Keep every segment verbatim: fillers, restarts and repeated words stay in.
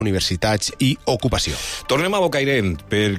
universitats i ocupació. Tornem a Bocairent,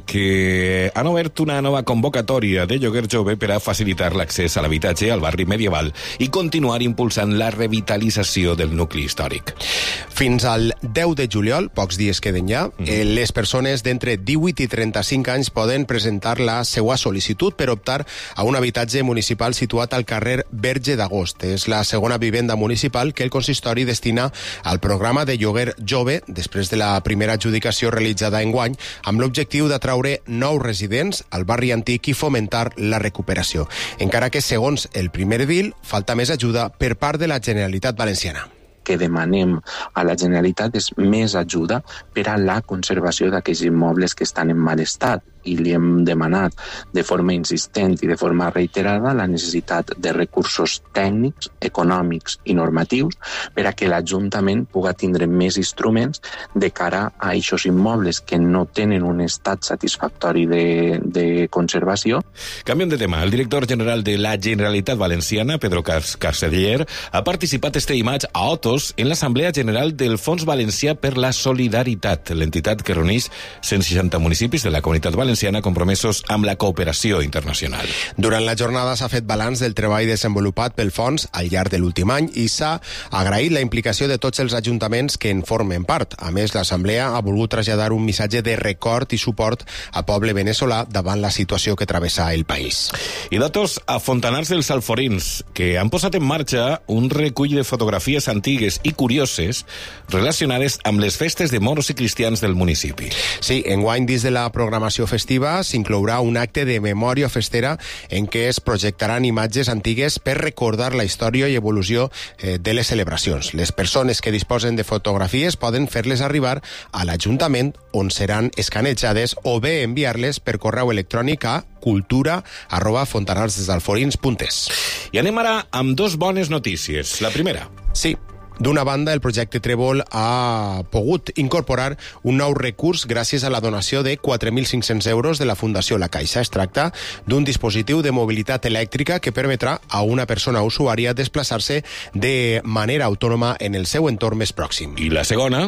perquè han obert una nova convocatòria de lloguer jove per a facilitar l'accés a l'habitatge al barri medieval i continuar impulsant la revitalització del nucli històric. Fins al deu de juliol, pocs dies queden ja, mm. les persones d'entre divuit i trenta-cinc anys poden presentar la seva sol·licitud per optar a un habitatge municipal situat al carrer Verge d'Agost. És la segona vivenda municipal que el consistori destina al programa de lloguer jove després de la primera adjudicació realitzada enguany amb l'objectiu d'atraure nous residents al barri antic i fomentar la recuperació. Encara que, segons el primer edil, falta més ajuda per part de la Generalitat Valenciana. Que demanem a la Generalitat és més ajuda per a la conservació d'aquells immobles que estan en mal estat, i li hem demanat de forma insistent i de forma reiterada la necessitat de recursos tècnics, econòmics i normatius per a que l'Ajuntament pugui tindre més instruments de cara a aquests immobles que no tenen un estat satisfactori de, de conservació. Canviem de tema. El director general de la Generalitat Valenciana, Pedro Carceller, ha participat este dimarts a Otos en l'Assemblea General del Fons Valencià per la Solidaritat, l'entitat que reuneix cent seixanta municipis de la Comunitat Valenciana compromesos amb la cooperació internacional. Durant la jornada s'ha fet balanç del treball desenvolupat pel fons al llarg de l'últim any i s'ha agraït la implicació de tots els ajuntaments que en formen part. A més, l'Assemblea ha volgut traslladar un missatge de record i suport al poble veneçolà davant la situació que travessa el país. I datos a Fontanars dels Alforins, que han posat en marxa un recull de fotografies antigues i curioses relacionades amb les festes de moros i cristians del municipi. Sí, enguany dins de la programació festiva s'inclourà un acte de memòria festera en què es projectaran imatges antigues per recordar la història i evolució eh, de les celebracions. Les persones que disposen de fotografies poden fer-les arribar a l'Ajuntament, on seran escanejades, o bé enviar-les per correu electrònic a cultura arroba fontanarsdesalforins punt es. I anem ara amb dos bones notícies. La primera. Sí. D'una banda, el projecte Trèvol ha pogut incorporar un nou recurs gràcies a la donació de quatre mil cinc-cents euros de la Fundació La Caixa. Es tracta d'un dispositiu de mobilitat elèctrica que permetrà a una persona usuària desplaçar-se de manera autònoma en el seu entorn més pròxim. I la segona?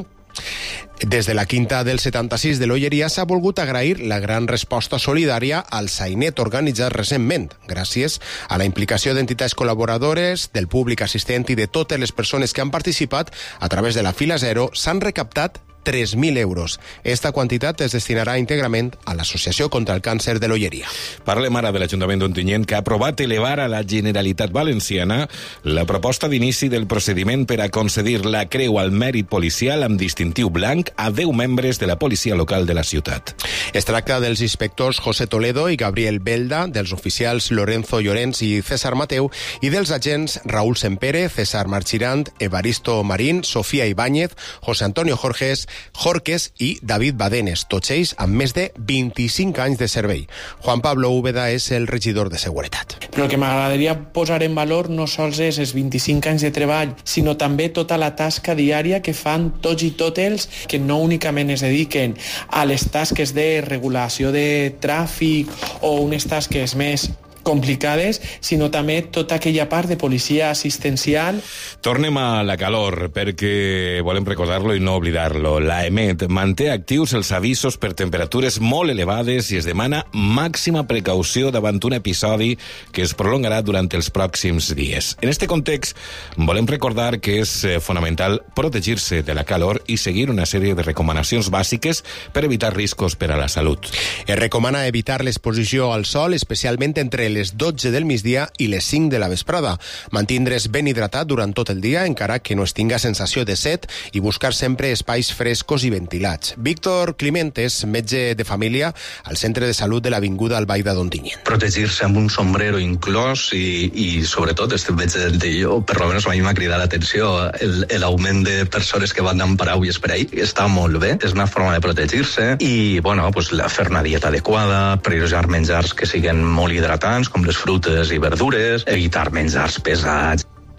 Des de la Quinta del setanta-sis de l'Olleria s'ha volgut agrair la gran resposta solidària al Sainet organitzat recentment. Gràcies a la implicació d'entitats col·laboradores, del públic assistent i de totes les persones que han participat a través de la fila zero, s'han recaptat tres mil euros. Esta quantitat es destinarà íntegrament a l'Associació contra el Càncer de l'Olleria. Parlem ara de l'Ajuntament d'Ontinyent, que ha aprovat elevar a la Generalitat Valenciana la proposta d'inici del procediment per a concedir la Creu al Mèrit Policial amb distintiu blanc a deu membres de la policia local de la ciutat. Es tracta dels inspectors José Toledo i Gabriel Belda, dels oficials Lorenzo Llorens i César Mateu i dels agents Raúl Sempere, César Marchirant, Evaristo Marín, Sofía Ibáñez, José Antonio Jorges, Jorques i David Badenes, tots ells amb més de vint-i-cinc anys de servei. Juan Pablo Úbeda és el regidor de Seguretat. Però el que m'agradaria posar en valor no sols és els vint-i-cinc anys de treball, sinó també tota la tasca diària que fan tots i totes que no únicament es dediquen a les tasques de regulació de tràfic o unes tasques més complicades, sinó també tota aquella part de policia assistencial. Tornem a la calor, perquè volem recordar-lo i no oblidar-lo. La EMET manté actius els avisos per temperatures molt elevades i es demana màxima precaució davant un episodi que es prolongarà durant els pròxims dies. En este context, volem recordar que és fonamental protegir-se de la calor i seguir una sèrie de recomanacions bàsiques per evitar riscos per a la salut. Es recomana evitar l'exposició al sol, especialment entre les dotze del migdia i les cinc de la vesprada. Mantindre's ben hidratat durant tot el dia, encara que no es tinga sensació de set, i buscar sempre espais frescos i ventilats. Víctor Climent és metge de família al Centre de Salut de l'Avinguda Albaida d'Ontinyent. Protegir-se amb un sombrero inclòs i, i sobretot, este metge de jo, per lo menos a mi m'ha cridat l'atenció, l'augment de persones que van amb paraules per ahí està molt bé, és una forma de protegir-se i, bueno, pues, fer una dieta adequada, prioritzar menjars que siguin molt hidratants, com les frutes i verdures, evitar menjars pesats.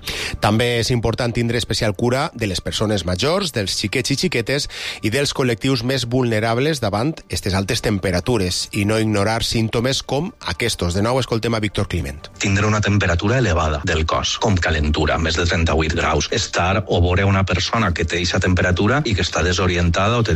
També és important tindre especial cura de les persones majors, dels xiquets i xiquetes i dels col·lectius més vulnerables davant aquestes altes temperatures i no ignorar símptomes com aquests. De nou escoltem a Víctor Climent. Tindre una temperatura elevada del cos, com calentura, més de trenta-vuit graus. Estar o veure una persona que té aquesta temperatura i que està desorientada o té